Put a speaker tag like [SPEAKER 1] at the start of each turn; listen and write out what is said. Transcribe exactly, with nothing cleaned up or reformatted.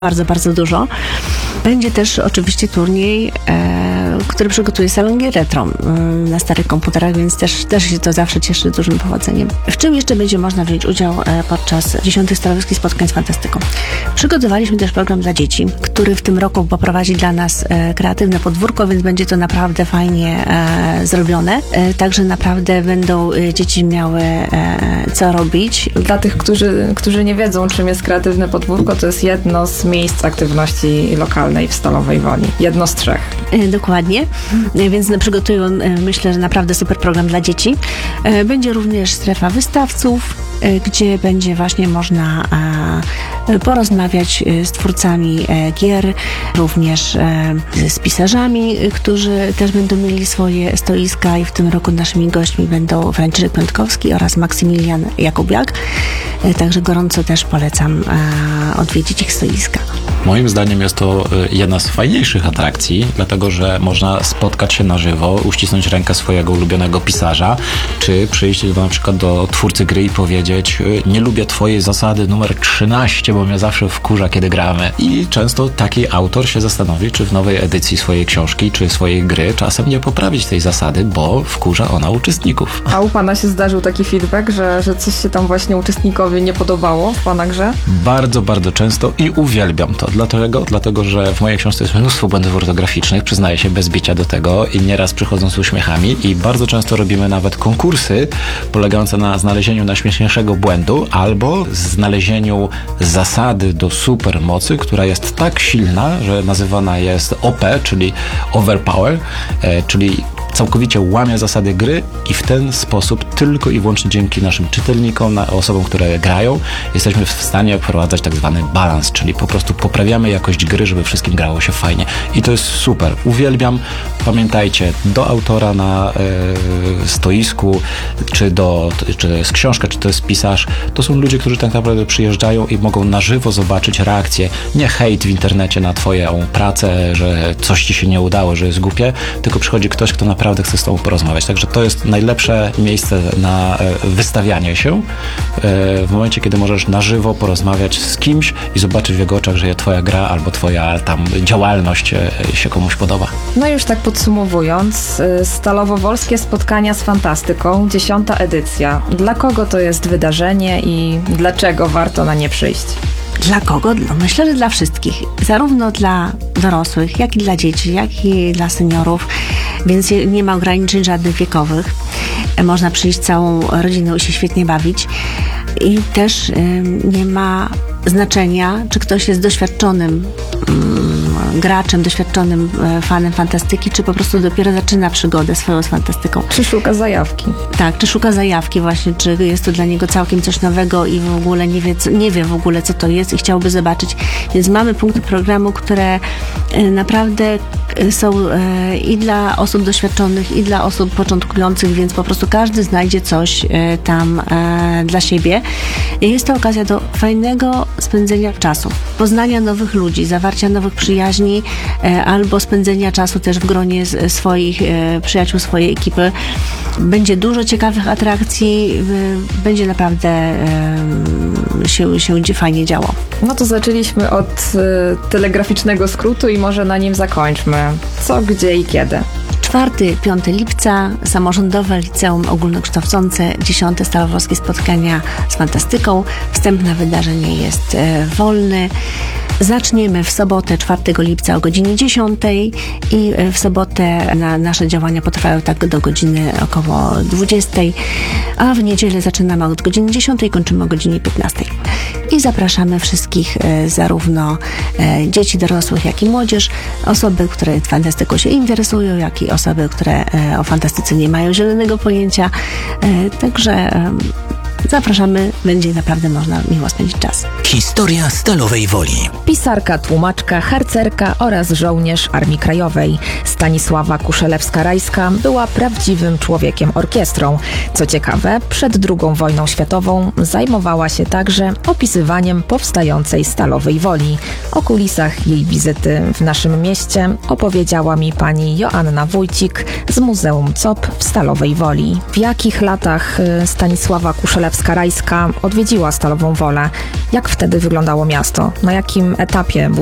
[SPEAKER 1] Bardzo, bardzo dużo. Będzie też oczywiście turniej, e, który przygotuje Salon Gier Retro e, na starych komputerach, więc też, też się to zawsze cieszy dużym powodzeniem. W czym jeszcze będzie można wziąć udział e, podczas dziesiątych Starowskich Spotkań z Fantastyką? Przygotowaliśmy też program dla dzieci, który w tym roku poprowadzi dla nas e, kreatywne podwórko, więc będzie to naprawdę fajnie e, zrobione. E, także naprawdę będą e, dzieci miały e, co robić.
[SPEAKER 2] Dla tych, którzy, którzy nie wiedzą, czym jest kreatywne podwórko, to jest jedno z miejsc aktywności lokalnej w Stalowej Woli. Jedno z trzech.
[SPEAKER 1] Dokładnie. Więc przygotują, myślę, że naprawdę super program dla dzieci. Będzie również strefa wystawców, gdzie będzie właśnie można porozmawiać z twórcami gier, również z pisarzami, którzy też będą mieli swoje stoiska i w tym roku naszymi gośćmi będą Franciszek Piątkowski oraz Maksymilian Jakubiak. Także gorąco też polecam odwiedzić ich stoiska.
[SPEAKER 3] Moim zdaniem jest to jedna z fajniejszych atrakcji, dlatego że można spotkać się na żywo, uścisnąć rękę swojego ulubionego pisarza, czy przyjść do, na przykład do twórcy gry i powiedzieć: nie lubię twojej zasady numer trzynaście, bo mnie zawsze wkurza, kiedy gramy. I często taki autor się zastanowi, czy w nowej edycji swojej książki, czy swojej gry czasem nie poprawić tej zasady, bo wkurza ona uczestników.
[SPEAKER 2] A u pana się zdarzył taki feedback, że, że coś się tam właśnie uczestnikowi nie podobało w pana grze?
[SPEAKER 3] Bardzo, bardzo często i uwielbiam to. Dlatego, dlatego, że w mojej książce jest mnóstwo błędów ortograficznych, przyznaję się bez bicia do tego i nieraz przychodzą z uśmiechami i bardzo często robimy nawet konkursy polegające na znalezieniu najśmieszniejszego błędu albo znalezieniu zasady do supermocy, która jest tak silna, że nazywana jest O P, czyli Overpower, e, czyli całkowicie łamie zasady gry i w ten sposób tylko i wyłącznie dzięki naszym czytelnikom, na, osobom, które grają, jesteśmy w stanie wprowadzać tak zwany balans, czyli po prostu poprawiamy jakość gry, żeby wszystkim grało się fajnie. I to jest super. Uwielbiam. Pamiętajcie, do autora na e, stoisku, czy, do, czy to jest książka, czy to jest pisarz, to są ludzie, którzy tak naprawdę przyjeżdżają i mogą na żywo zobaczyć reakcję. Nie hejt w internecie na twoją pracę, że coś ci się nie udało, że jest głupie, tylko przychodzi ktoś, kto naprawdę chce z tobą porozmawiać. Także to jest najlepsze miejsce na wystawianie się w momencie, kiedy możesz na żywo porozmawiać z kimś i zobaczyć w jego oczach, że twoja gra albo twoja tam działalność się komuś podoba.
[SPEAKER 2] No już tak podsumowując, Stalowo-Wolskie Spotkania z Fantastyką, dziesiąta edycja. Dla kogo to jest wydarzenie i dlaczego warto na nie przyjść?
[SPEAKER 1] Dla kogo? No, myślę, że dla wszystkich. Zarówno dla dorosłych, jak i dla dzieci, jak i dla seniorów. Więc nie ma ograniczeń żadnych wiekowych. Można przyjść całą rodziną i się świetnie bawić. I też y, nie ma znaczenia, czy ktoś jest doświadczonym y, graczem, doświadczonym y, fanem fantastyki, czy po prostu dopiero zaczyna przygodę swoją z fantastyką.
[SPEAKER 2] Czy szuka zajawki. Tak,
[SPEAKER 1] czy szuka zajawki właśnie, czy jest to dla niego całkiem coś nowego i w ogóle nie wie, nie wie w ogóle, co to jest i chciałby zobaczyć. Więc mamy punkty programu, które y, naprawdę są y, i dla osób doświadczonych, i dla osób początkujących, więc po prostu każdy znajdzie coś y, tam y, dla siebie. Jest to okazja do fajnego spędzenia czasu, poznania nowych ludzi, zawarcia nowych przyjaźni e, albo spędzenia czasu też w gronie z, swoich e, przyjaciół, swojej ekipy. Będzie dużo ciekawych atrakcji, e, będzie naprawdę e, się, się fajnie działo.
[SPEAKER 2] No to zaczęliśmy od e, telegraficznego skrótu i może na nim zakończmy. Co, gdzie i kiedy?
[SPEAKER 1] czwartego do piątego lipca Samorządowe Liceum Ogólnokształcące, dziesiąte Stalowo-Wolskie Spotkania z Fantastyką. Wstęp na wydarzenie jest e, wolny. Zaczniemy w sobotę czwartego lipca o godzinie dziesiątej i w sobotę na nasze działania potrwają tak do godziny około dwudziestej, a w niedzielę zaczynamy od godziny dziesiątej i kończymy o godzinie piętnastej. I zapraszamy wszystkich, e, zarówno e, dzieci, dorosłych, jak i młodzież, osoby, które fantastyką się interesują, jak i osoby, które e, o fantastyce nie mają zielonego pojęcia. E, także e, zapraszamy, będzie naprawdę można miło spędzić czas.
[SPEAKER 4] Historia Stalowej Woli.
[SPEAKER 2] Pisarka, tłumaczka, harcerka oraz żołnierz Armii Krajowej. Stanisława Kuszelewska-Rajska była prawdziwym człowiekiem orkiestrą. Co ciekawe, przed drugą wojną światową zajmowała się także opisywaniem powstającej Stalowej Woli. O kulisach jej wizyty w naszym mieście opowiedziała mi pani Joanna Wójcik z Muzeum C O P w Stalowej Woli. W jakich latach Stanisława Kuszelewska Kuszylewska-Rajska odwiedziła Stalową Wolę. Jak wtedy wyglądało miasto? Na jakim etapie